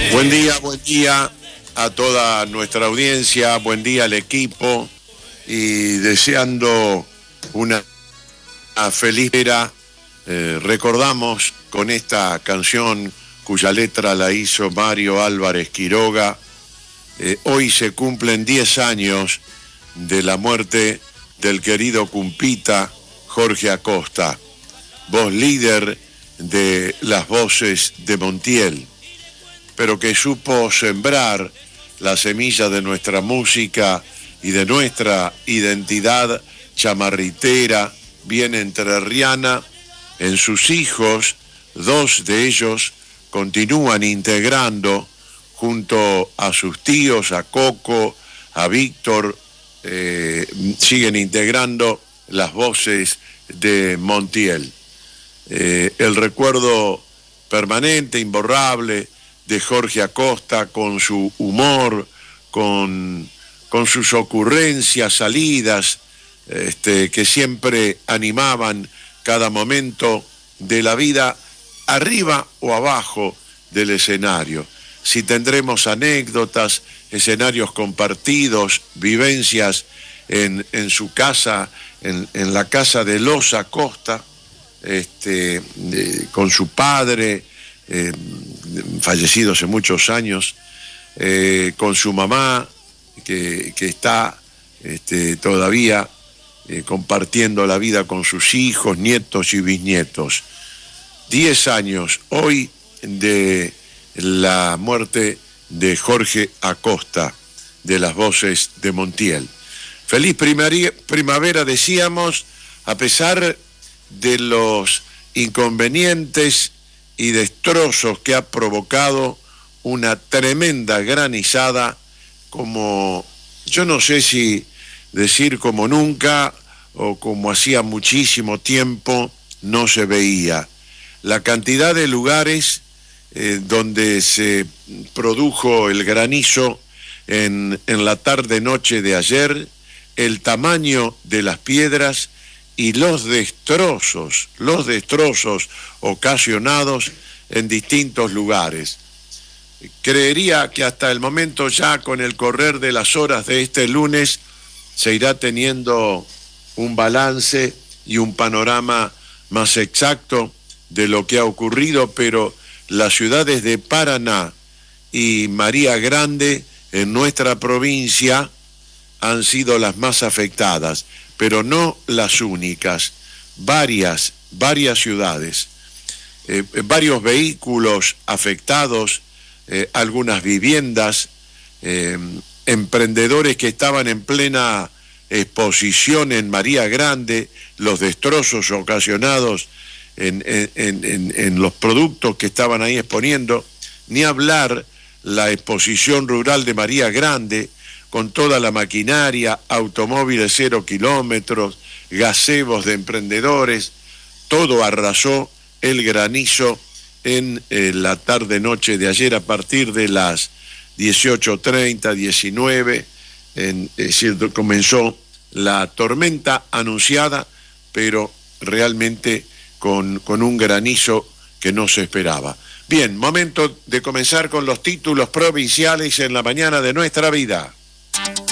Buen día a toda nuestra audiencia, buen día al equipo y deseando una feliz era. Recordamos con esta canción cuya letra la hizo Mario Álvarez Quiroga. Hoy se cumplen 10 años de la muerte del querido cumpita Jorge Acosta, voz líder de las voces de Montiel, pero que supo sembrar la semilla de nuestra música y de nuestra identidad chamarritera, bien entrerriana, en sus hijos. Dos de ellos continúan integrando, junto a sus tíos, a Coco, a Víctor, siguen integrando las voces de Montiel. El recuerdo permanente, imborrable, de Jorge Acosta, con su humor, con sus ocurrencias, salidas, que siempre animaban cada momento de la vida, arriba o abajo del escenario. Si tendremos anécdotas, escenarios compartidos, vivencias en su casa, en la casa de los Acosta, con su padre, fallecido hace muchos años, con su mamá, que está todavía compartiendo la vida con sus hijos, nietos y bisnietos. 10 años hoy de la muerte de Jorge Acosta, de las voces de Montiel. Feliz primavera, decíamos, a pesar de los inconvenientes y destrozos que ha provocado una tremenda granizada, como, yo no sé si decir como nunca o como hacía muchísimo tiempo no se veía. La cantidad de lugares donde se produjo el granizo en la tarde-noche de ayer, el tamaño de las piedras y los destrozos ocasionados en distintos lugares. Creería que hasta el momento, ya con el correr de las horas de este lunes, se irá teniendo un balance y un panorama más exacto de lo que ha ocurrido, pero las ciudades de Paraná y María Grande, en nuestra provincia, han sido las más afectadas, pero no las únicas. Varias ciudades, varios vehículos afectados, algunas viviendas, emprendedores que estaban en plena exposición en María Grande, los destrozos ocasionados en los productos que estaban ahí exponiendo, ni hablar la exposición rural de María Grande, con toda la maquinaria, automóviles 0 kilómetros, gazebos de emprendedores, todo arrasó el granizo en la tarde-noche de ayer a partir de las 18:30, 19, es decir, comenzó la tormenta anunciada, pero realmente con un granizo que no se esperaba. Bien, momento de comenzar con los títulos provinciales en la mañana de nuestra vida.